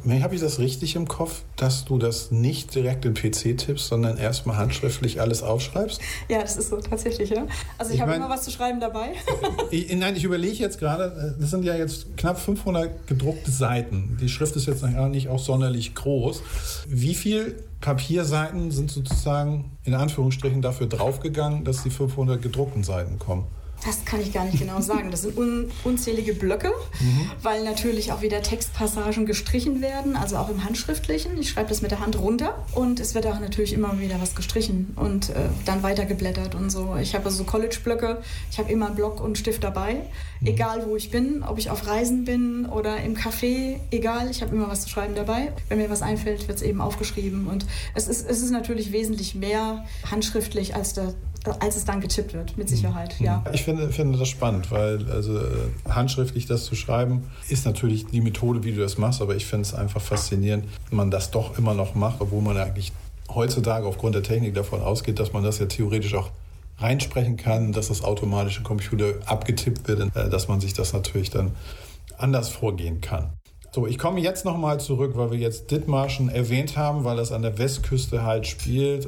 Habe ich das richtig im Kopf, dass du das nicht direkt in PC tippst, sondern erstmal handschriftlich alles aufschreibst? Ja, das ist so tatsächlich, ja. Also ich habe immer was zu schreiben dabei. Ich überlege jetzt gerade, das sind ja jetzt knapp 500 gedruckte Seiten. Die Schrift ist jetzt nicht auch sonderlich groß. Wie viel Papierseiten sind sozusagen in Anführungsstrichen dafür draufgegangen, dass die 500 gedruckten Seiten kommen? Das kann ich gar nicht genau sagen. Das sind unzählige Blöcke, weil natürlich auch wieder Textpassagen gestrichen werden, also auch im Handschriftlichen. Ich schreibe das mit der Hand runter und es wird auch natürlich immer wieder was gestrichen und dann weitergeblättert und so. Ich habe also so College-Blöcke, ich habe immer einen Block und einen Stift dabei, egal wo ich bin, ob ich auf Reisen bin oder im Café, egal, ich habe immer was zu schreiben dabei. Wenn mir was einfällt, wird es eben aufgeschrieben und es ist natürlich wesentlich mehr handschriftlich, als es dann getippt wird, mit Sicherheit, ja. Ich finde das spannend, weil handschriftlich das zu schreiben, ist natürlich die Methode, wie du das machst, aber ich finde es einfach faszinierend, wenn man das doch immer noch macht, obwohl man eigentlich heutzutage aufgrund der Technik davon ausgeht, dass man das ja theoretisch auch reinsprechen kann, dass das automatisch im Computer abgetippt wird, dass man sich das natürlich dann anders vorgehen kann. So, ich komme jetzt nochmal zurück, weil wir jetzt Dithmarschen erwähnt haben, weil das an der Westküste halt spielt.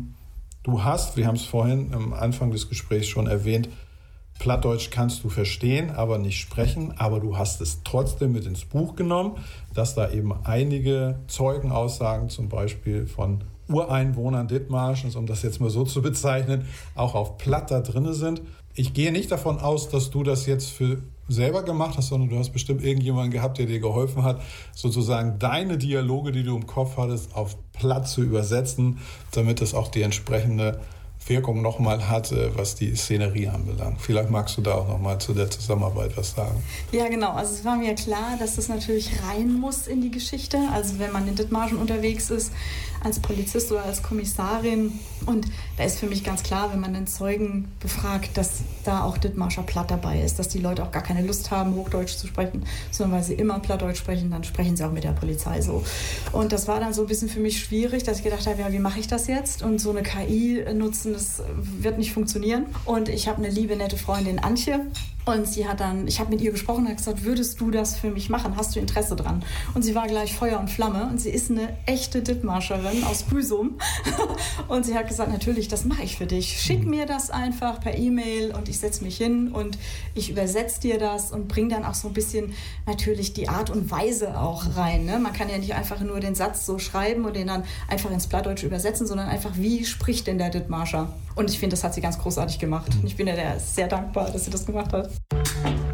Du hast, wir haben es vorhin am Anfang des Gesprächs schon erwähnt, Plattdeutsch kannst du verstehen, aber nicht sprechen. Aber du hast es trotzdem mit ins Buch genommen, dass da eben einige Zeugenaussagen, zum Beispiel von Ureinwohnern Dithmarschens, um das jetzt mal so zu bezeichnen, auch auf Platt da drin sind. Ich gehe nicht davon aus, dass du das jetzt für selber gemacht hast, sondern du hast bestimmt irgendjemanden gehabt, der dir geholfen hat, sozusagen deine Dialoge, die du im Kopf hattest, auf Platt zu übersetzen, damit es auch die entsprechende Wirkung nochmal hat, was die Szenerie anbelangt. Vielleicht magst du da auch nochmal zu der Zusammenarbeit was sagen. Ja, genau. Also es war mir klar, dass das natürlich rein muss in die Geschichte. Also wenn man in Dithmarschen unterwegs ist, als Polizist oder als Kommissarin. Und da ist für mich ganz klar, wenn man den Zeugen befragt, dass da auch Dithmarscher Platt dabei ist, dass die Leute auch gar keine Lust haben, Hochdeutsch zu sprechen, sondern weil sie immer Plattdeutsch sprechen, dann sprechen sie auch mit der Polizei so. Und das war dann so ein bisschen für mich schwierig, dass ich gedacht habe, ja, wie mache ich das jetzt? Und so eine KI nutzen, das wird nicht funktionieren. Und ich habe eine liebe, nette Freundin, Antje. Und sie hat dann, ich habe mit ihr gesprochen und hat gesagt, würdest du das für mich machen? Hast du Interesse dran? Und sie war gleich Feuer und Flamme. Und sie ist eine echte Dithmarscherin aus Büsum. Und sie hat gesagt, natürlich, das mache ich für dich. Schick mir das einfach per E-Mail und ich setze mich hin und ich übersetze dir das und bringe dann auch so ein bisschen natürlich die Art und Weise auch rein. Ne? Man kann ja nicht einfach nur den Satz so schreiben und den dann einfach ins Plattdeutsche übersetzen, sondern einfach, wie spricht denn der Dithmarscher? Und ich finde, das hat sie ganz großartig gemacht. Und ich bin ihr sehr dankbar, dass sie das gemacht hat.